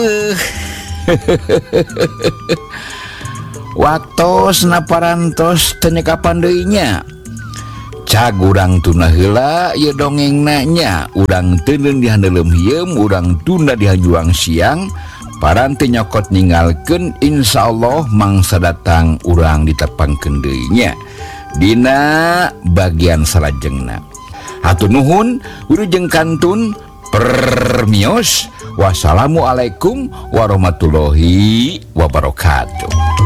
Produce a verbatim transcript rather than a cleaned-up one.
waktu naparantos tenyeka pandainya cagurang tuna heula ya dongeng nanya urang tenun dihandelem hiem urang tunda dihajuang siang paranti nyokot ninggalkeun insyaallah mangsa datang urang ditepangkeun deui dina bagian salajengna. Hatur nuhun wilujeng kantun permios. Wassalamualaikum warahmatullahi wabarakatuh.